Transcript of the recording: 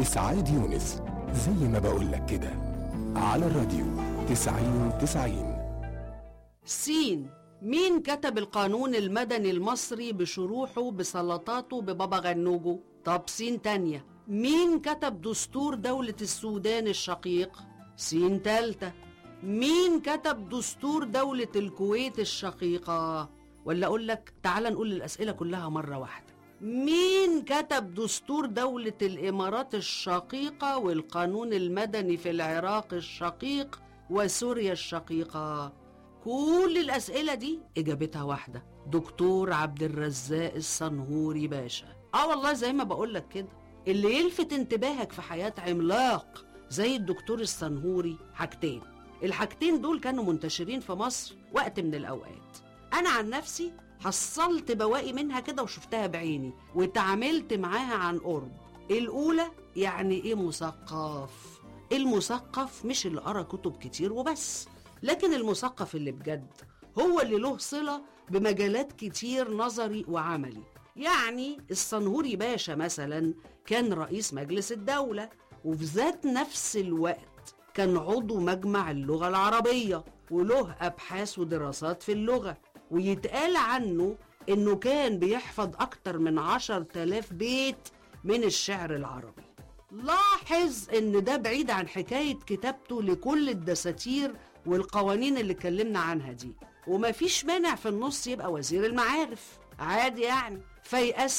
إسعاد يونس، زي ما بقولك كده، على الراديو 90-90. سين. مين كتب القانون المدني المصري بشروحه بسلطاته ببابا غنوجه؟ طب سين تانية. مين كتب دستور دولة السودان الشقيق؟ سين تالتة. مين كتب دستور دولة الكويت الشقيقة؟ ولا أقولك تعال نقول الأسئلة كلها مرة واحدة. مين كتب دستور دولة الإمارات الشقيقة والقانون المدني في العراق الشقيق وسوريا الشقيقة؟ كل الأسئلة دي إجابتها واحدة، دكتور عبد الرزاق الصنهوري باشا. والله زي ما بقولك كده، اللي يلفت انتباهك في حياة عملاق زي الدكتور الصنهوري حاجتين. الحاجتين دول كانوا منتشرين في مصر وقت من الأوقات. أنا عن نفسي حصلت بواقي منها كده وشفتها بعيني وتعاملت معاها عن قرب. الأولى، يعني إيه مثقف؟ المثقف مش اللي قرأ كتب كتير وبس، لكن المثقف اللي بجد هو اللي له صلة بمجالات كتير نظري وعملي. يعني الصنهوري باشا مثلا كان رئيس مجلس الدولة، وفي ذات نفس الوقت كان عضو مجمع اللغة العربية وله أبحاث ودراسات في اللغة، ويتقال عنه إنه كان بيحفظ أكتر من 10,000 بيت من الشعر العربي. لاحظ إن ده بعيد عن حكاية كتابته لكل الدساتير والقوانين اللي اتكلمنا عنها دي، ومفيش مانع في النص يبقى وزير المعارف عادي يعني، فيأس